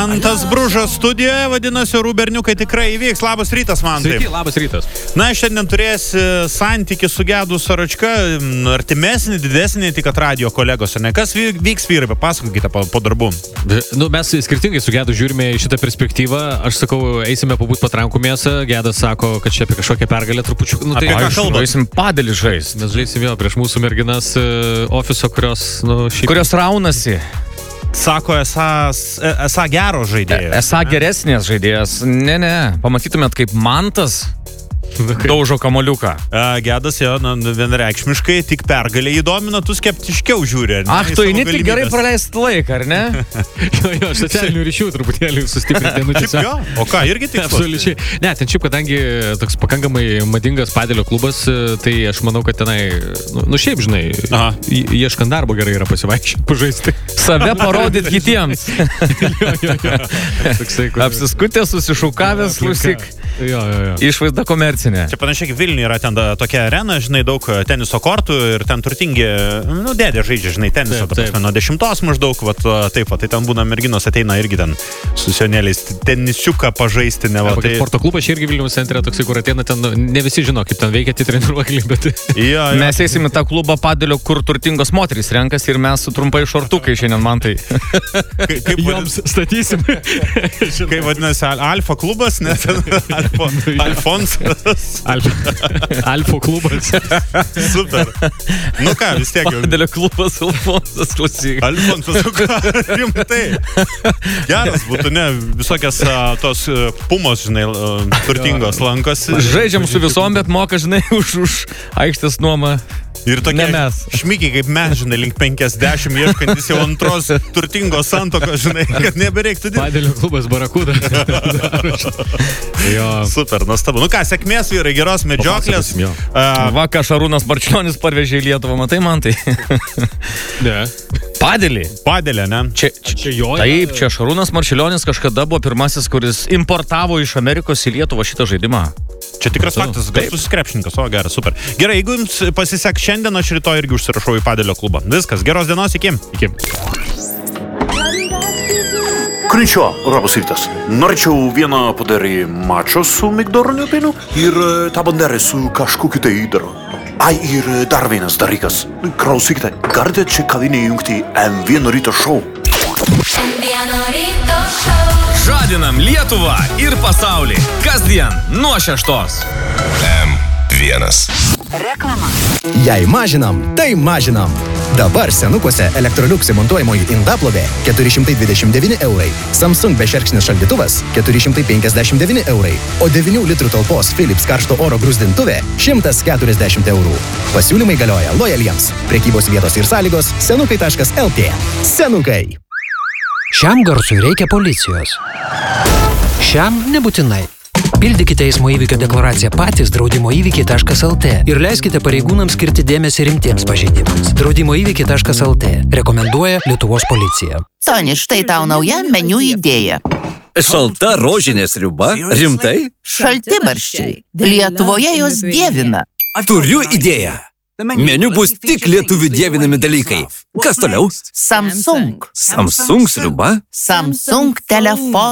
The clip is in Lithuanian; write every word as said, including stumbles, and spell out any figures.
Mantas Bružas studijoje, vadinasi, Ruberniukai tikrai įvyks. Labas rytas, Mantai. Sveiki, labas rytas. Na, šiandien turėsi santykį su Gedu Saračka, artimesnį, didesnį, tik kad radio kolegos, ne? Kas vyks, vyrai, papasakokite po, po darbų. Nu, mes skirtingai su Gedu žiūrime į šitą perspektyvą. Aš sakau, eisime pabūt patrankų mėsą. Gedas sako, kad čia apie kažkokią pergalę trupučiu. Nu, tai ką kalba? Eisim padelį žais. Mes žaisim jo prieš mūsų merginas ofiso, kurios, nu, šiaip... Kurios raunasi. Sako, esas, esą geros žaidėjas. Esą geresnės žaidėjas. Ne, ne. Pamatytumėt, kaip Mantas daužo kamoliuką. Gedas jo, na, vienareikšmiškai, tik pergalė įdomina, tu skeptiškiau žiūri. Ach, tu eini tik gerai praleisti laiką, ar ne? jo, jo, socialinių ryšių truputėlį sustiprinti. Nu, jo, o ką, irgi tik absoliučiai. Ne, ten šiaip, kadangi toks pakankamai madingas padelio klubas, tai aš manau, kad tenai, nu, nu šiaip, žinai, Aha. ieškant darbo gerai yra pasivaikščioti, pažaisti. Save parodyt kitiems. jo, jo, jo. Toksai, kur... Apsiskutė, susišaukavęs, klausyk. Jo, jo, jo. Išvaizda komercinė. Čia panašiai kaip Vilniuje yra ten da, tokia arena, žinai, daug teniso kortų ir ten turtingi, nu, dėdė žaidžia, žinai, teniso, taip, taip. Nuo dešimtos maždaug, vat, taip, va, tai ten būna merginos ateina irgi ten su sionėliais tenisiuką pažaisti, ne, va, tai... Sporto klubas čia irgi Vilniaus centre toksai, kur ateina ten, ne visi žino, kaip ten veikia tie treniruokliai, bet... jo, jo. Mes eisim į tą klubą padelio, kur turtingos moterys renkasi ir mes su trumpai šortukai šiandien, man tai. Kaip, kaip joms statysim. Kaip vadinasi, Alfa klubas, ne? Alfa, Alfonsas. Alfa, Alfa klubas. Super. Nu ką, vis tiek jau. Padelio klubas Alfonsas, klausyk. Alfonsas, nu ką, rimtai. Geras būtų, ne, visokias uh, tos uh, pumos, žinai, uh, turtingos lankosi. Žaidžiam su visom, bet moka, žinai, už, už aikštės nuomą. Ir tokie šmikiai kaip mes, žinai, link penkiasdešimt ieškantis jau antros turtingos santokos, žinai, kad nebereiktų dirbti. Padelio klubas Barakuda. Super, nuostabu. Nu ką, sėkmės vyrai, geros medžioklės. Uh, Va, ką Šarūnas Marčiulionis parvežė į Lietuvą, matai man tai? ne. Padelį. Padelė, ne? Čia, čia, čia jo. Taip, čia Šarūnas Marčiulionis kažkada buvo pirmasis, kuris importavo iš Amerikos į Lietuvą šitą žaidimą. Čia tikras faktas, garsus krepšininkas, o geras, super. Gerai, jeigu jums pasiseks šiandien, aš rytoj irgi užsirašau į Padelio klubą. Viskas, geros dienos, iki. Iki. Konničiwa, labas rytas. Norėčiau vieną padarį mačą su migdoroniu pienu ir tą banderę su kažkokiu tai įdaru. Ai, ir dar vienas dalykas. Klausykite, galite čia kavinę jungti M vieno ryto šou. M vieno ryto šou. Žadinam Lietuvą ir pasaulį. Kasdien nuo šeštos. M vienas. Reklama. Jei mažinam, tai mažinam. Dabar senukuose Electrolux įmontuojamoji indaplovė keturi šimtai dvidešimt devyni eurai, Samsung bešerkšnis šaldytuvas keturi šimtai penkiasdešimt devyni eurai, o devynių litrų talpos Philips karšto oro gruzdintuvė šimtas keturiasdešimt eurų. Pasiūlymai galioja lojaliems. Prekybos vietos ir sąlygos senukai taškas L T. Senukai. Šiam garsui reikia policijos. Šiam nebūtinai. Pildykite eismo įvykio deklaraciją patys draudimo įvykiai taškas L T ir leiskite pareigūnams skirti dėmesį rimtiems pažeidimams. draudimo įvykiai taškas L T rekomenduoja Lietuvos policija. Toni, štai tau nauja meniu idėja. Šalta rožinė sriuba? Rimtai? Šaltibarščiai. Lietuvoje jos dievina. Turiu idėją. Meniu bus tik lietuvių dievinami dalykai. Kas toliau? Samsung. Samsung sriuba? Samsung telefonas.